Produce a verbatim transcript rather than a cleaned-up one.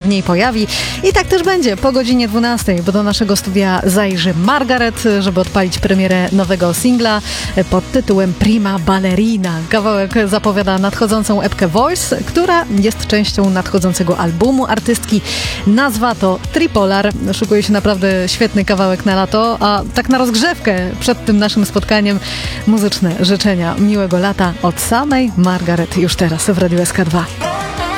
niej pojawi. I tak też będzie po godzinie dwunastej, bo do naszego studia zajrzy Margaret, żeby odpalić premierę nowego singla pod tytułem Prima Ballerina. Kawałek zapowiada nadchodzącą epkę Voice, która jest częścią nadchodzącego albumu artystki. Nazwa to Tripolar. Szykuje się naprawdę świetny kawałek na lato, a tak na rozgrzewkę przed tym naszym spotkaniem muzyczne życzenia miłego lata od samej Margaret już teraz w Radiu S K dwa.